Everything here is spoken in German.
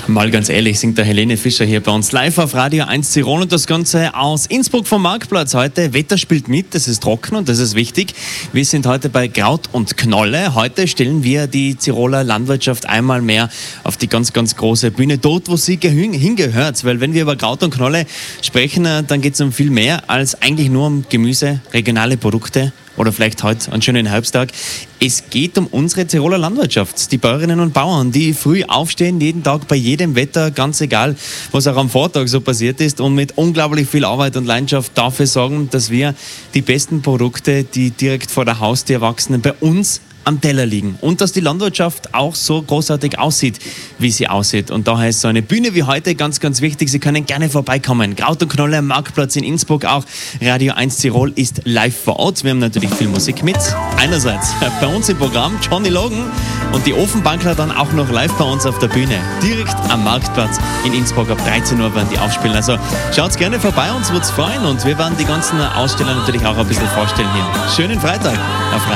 Mal ganz ehrlich, singt der Helene Fischer hier bei uns live auf Radio 1 Tirol und das Ganze aus Innsbruck vom Marktplatz heute. Wetter spielt mit, das ist trocken und das ist wichtig. Wir sind heute bei Kraut und Knolle. Heute stellen wir die Tiroler Landwirtschaft einmal mehr auf die ganz, ganz große Bühne, dort, wo sie hingehört. Weil wenn wir über Kraut und Knolle sprechen, dann geht es um viel mehr als eigentlich nur um Gemüse, regionale Produkte. Oder vielleicht heute einen schönen Herbsttag. Es geht um unsere Tiroler Landwirtschaft, die Bäuerinnen und Bauern, die früh aufstehen, jeden Tag bei jedem Wetter, ganz egal, was auch am Vortag so passiert ist und mit unglaublich viel Arbeit und Leidenschaft dafür sorgen, dass wir die besten Produkte, die direkt vor der Haustür wachsen, bei uns am Teller liegen und dass die Landwirtschaft auch so großartig aussieht, wie sie aussieht. Und daher ist so eine Bühne wie heute ganz, ganz wichtig. Sie können gerne vorbeikommen. Kraut und Knolle am Marktplatz in Innsbruck auch. Radio 1 Tirol ist live vor Ort. Wir haben natürlich viel Musik mit. Einerseits bei uns im Programm Johnny Logan und die Ofenbankler dann auch noch live bei uns auf der Bühne. Direkt am Marktplatz in Innsbruck ab 13 Uhr werden die aufspielen. Also schaut gerne vorbei, uns würde es freuen und wir werden die ganzen Aussteller natürlich auch ein bisschen vorstellen hier. Schönen Freitag auf Radio